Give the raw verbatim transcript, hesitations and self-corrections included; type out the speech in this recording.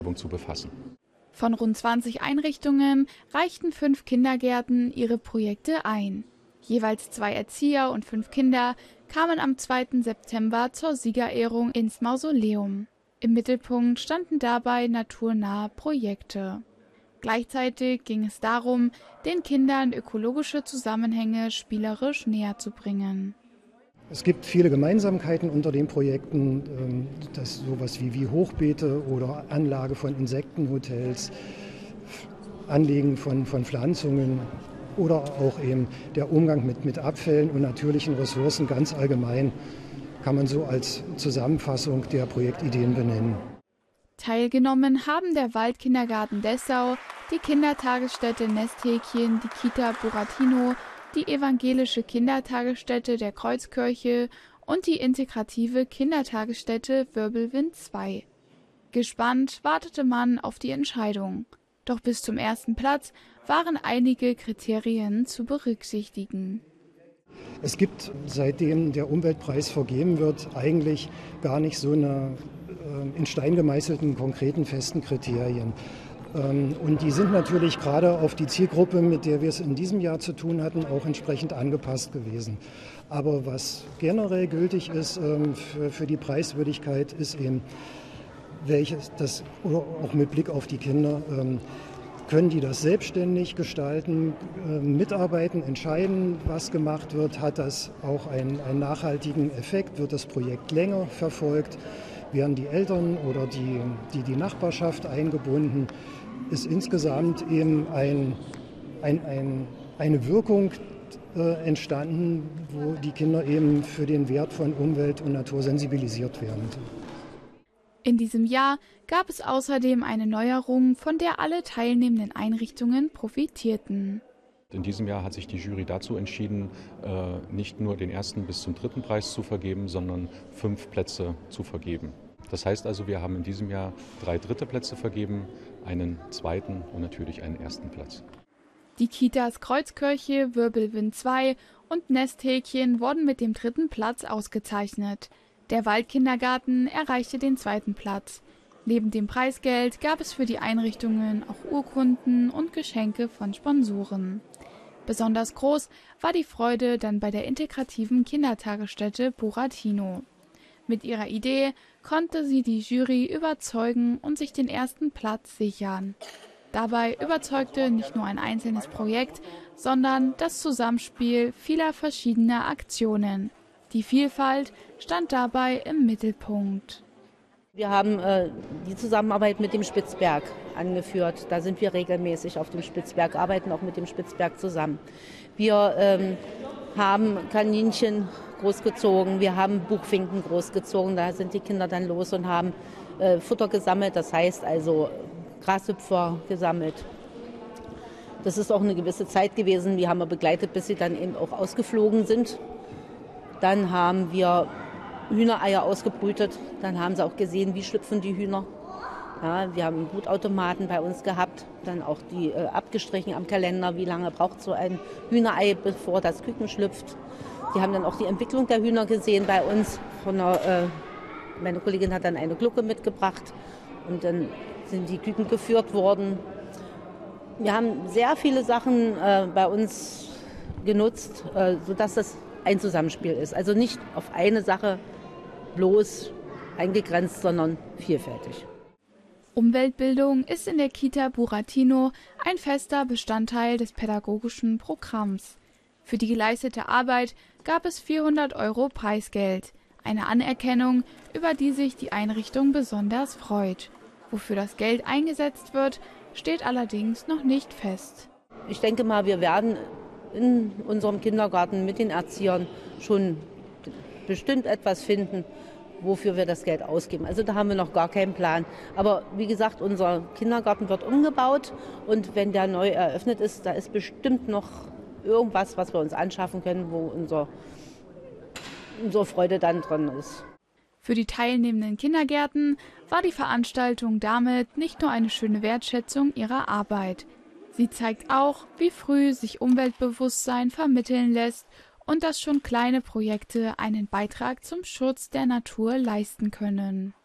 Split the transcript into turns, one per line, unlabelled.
zu befassen.
Von rund zwanzig Einrichtungen reichten fünf Kindergärten ihre Projekte ein. Jeweils zwei Erzieher und fünf Kinder kamen am zweiten September zur Siegerehrung ins Mausoleum. Im Mittelpunkt standen dabei naturnahe Projekte. Gleichzeitig ging es darum, den Kindern ökologische Zusammenhänge spielerisch näher zu bringen.
Es gibt viele Gemeinsamkeiten unter den Projekten, das sowas wie, wie Hochbeete oder Anlage von Insektenhotels, Anlegen von, von Pflanzungen oder auch eben der Umgang mit, mit Abfällen und natürlichen Ressourcen ganz allgemein kann man so als Zusammenfassung der Projektideen benennen.
Teilgenommen haben der Waldkindergarten Dessau, die Kindertagesstätte Nesthäkchen, die Kita Buratino, die evangelische Kindertagesstätte der Kreuzkirche und die integrative Kindertagesstätte Wirbelwind zwei. Gespannt wartete man auf die Entscheidung. Doch bis zum ersten Platz waren einige Kriterien zu berücksichtigen.
Es gibt, seitdem der Umweltpreis vergeben wird, eigentlich gar nicht so eine äh, in Stein gemeißelten, konkreten, festen Kriterien. Ähm, und die sind natürlich gerade auf die Zielgruppe, mit der wir es in diesem Jahr zu tun hatten, auch entsprechend angepasst gewesen. Aber was generell gültig ist ähm, für, für die Preiswürdigkeit, ist eben, welches das, oder auch mit Blick auf die Kinder, ähm, können die das selbstständig gestalten, äh, mitarbeiten, entscheiden, was gemacht wird? Hat das auch einen, einen nachhaltigen Effekt? Wird das Projekt länger verfolgt? Werden die Eltern oder die, die, die Nachbarschaft eingebunden? Ist insgesamt eben ein, ein, ein, eine Wirkung äh, entstanden, wo die Kinder eben für den Wert von Umwelt und Natur sensibilisiert werden.
In diesem Jahr gab es außerdem eine Neuerung, von der alle teilnehmenden Einrichtungen profitierten.
In diesem Jahr hat sich die Jury dazu entschieden, nicht nur den ersten bis zum dritten Preis zu vergeben, sondern fünf Plätze zu vergeben. Das heißt also, wir haben in diesem Jahr drei dritte Plätze vergeben, einen zweiten und natürlich einen ersten Platz.
Die Kitas Kreuzkirche, Wirbelwind zwei und Nesthäkchen wurden mit dem dritten Platz ausgezeichnet. Der Waldkindergarten erreichte den zweiten Platz. Neben dem Preisgeld gab es für die Einrichtungen auch Urkunden und Geschenke von Sponsoren. Besonders groß war die Freude dann bei der integrativen Kindertagesstätte Buratino. Mit ihrer Idee konnte sie die Jury überzeugen und sich den ersten Platz sichern. Dabei überzeugte nicht nur ein einzelnes Projekt, sondern das Zusammenspiel vieler verschiedener Aktionen. Die Vielfalt stand dabei im Mittelpunkt.
Wir haben äh, die Zusammenarbeit mit dem Spitzberg angeführt. Da sind wir regelmäßig auf dem Spitzberg, arbeiten auch mit dem Spitzberg zusammen. Wir ähm, haben Kaninchen großgezogen, wir haben Buchfinken großgezogen. Da sind die Kinder dann los und haben äh, Futter gesammelt, das heißt also Grashüpfer gesammelt. Das ist auch eine gewisse Zeit gewesen. Die haben wir begleitet, bis sie dann eben auch ausgeflogen sind. Dann haben wir Hühnereier ausgebrütet. Dann haben sie auch gesehen, wie schlüpfen die Hühner. Ja, wir haben einen Brutautomaten bei uns gehabt. Dann auch die äh, abgestrichen am Kalender, wie lange braucht so ein Hühnerei, bevor das Küken schlüpft. Die haben dann auch die Entwicklung der Hühner gesehen bei uns. Von der, äh, meine Kollegin hat dann eine Glucke mitgebracht und dann sind die Küken geführt worden. Wir haben sehr viele Sachen äh, bei uns genutzt, äh, sodass das ein Zusammenspiel ist. Also nicht auf eine Sache bloß eingegrenzt, sondern vielfältig.
Umweltbildung ist in der Kita Buratino ein fester Bestandteil des pädagogischen Programms. Für die geleistete Arbeit gab es vierhundert Euro Preisgeld, eine Anerkennung, über die sich die Einrichtung besonders freut. Wofür das Geld eingesetzt wird, steht allerdings noch nicht fest.
Ich denke mal, wir werden in unserem Kindergarten mit den Erziehern schon bestimmt etwas finden, wofür wir das Geld ausgeben. Also da haben wir noch gar keinen Plan. Aber wie gesagt, unser Kindergarten wird umgebaut und wenn der neu eröffnet ist, da ist bestimmt noch irgendwas, was wir uns anschaffen können, wo unser, unsere Freude dann drin ist.
Für die teilnehmenden Kindergärten war die Veranstaltung damit nicht nur eine schöne Wertschätzung ihrer Arbeit. Sie zeigt auch, wie früh sich Umweltbewusstsein vermitteln lässt und dass schon kleine Projekte einen Beitrag zum Schutz der Natur leisten können.